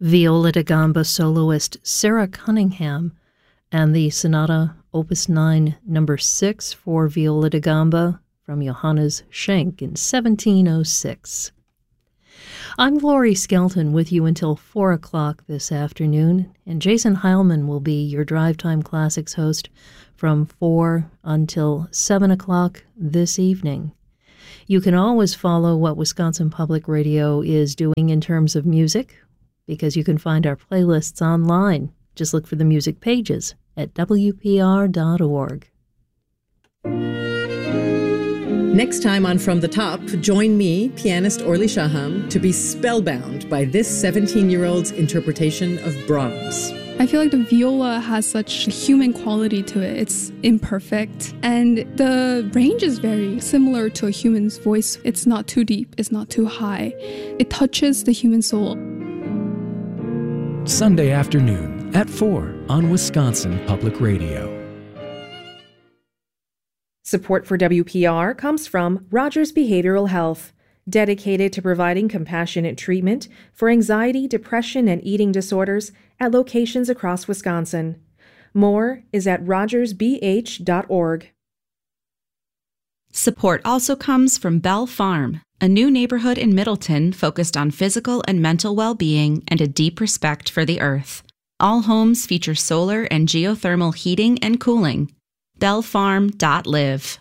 Viola da Gamba soloist Sarah Cunningham and the Sonata Opus 9 No. 6 for Viola da Gamba from Johannes Schenk in 1706. I'm Laurie Skelton with you until 4 o'clock this afternoon, and Jason Heilman will be your Drive Time Classics host from 4 until 7 o'clock this evening. You can always follow what Wisconsin Public Radio is doing in terms of music, because you can find our playlists online. Just look for the music pages at WPR.org. Next time on From the Top, join me, pianist Orly Shaham, to be spellbound by this 17-year-old's interpretation of Brahms. I feel like the viola has such a human quality to it. It's imperfect. And the range is very similar to a human's voice. It's not too deep. It's not too high. It touches the human soul. Sunday afternoon at 4 on Wisconsin Public Radio. Support for WPR comes from Rogers Behavioral Health, dedicated to providing compassionate treatment for anxiety, depression, and eating disorders at locations across Wisconsin. More is at rogersbh.org. Support also comes from Bell Farm, a new neighborhood in Middleton focused on physical and mental well-being and a deep respect for the earth. All homes feature solar and geothermal heating and cooling. bellfarm.live.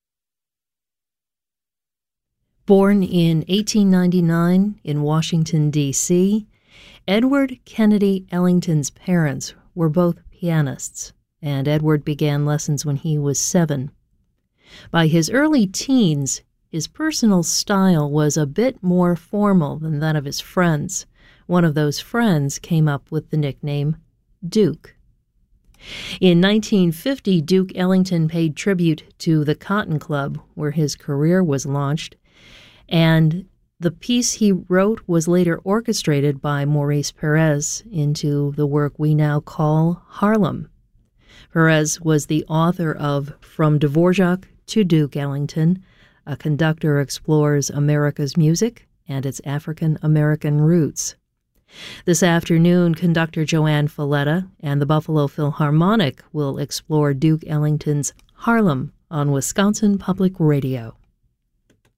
Born in 1899 in Washington, D.C., Edward Kennedy Ellington's parents were both pianists, and Edward began lessons when he was 7. By his early teens, his personal style was a bit more formal than that of his friends. One of those friends came up with the nickname Duke. In 1950, Duke Ellington paid tribute to the Cotton Club, where his career was launched, and the piece he wrote was later orchestrated by Maurice Perez into the work we now call Harlem. Perez was the author of From Dvorak to Duke Ellington. A conductor explores America's music and its African-American roots. This afternoon, conductor Joanne Falletta and the Buffalo Philharmonic will explore Duke Ellington's Harlem on Wisconsin Public Radio.